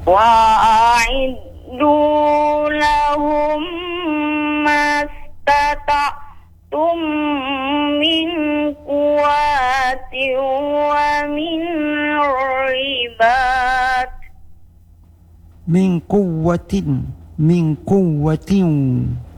وأعدوا لهم ما استطعتم من قوة ومن رباط من قوة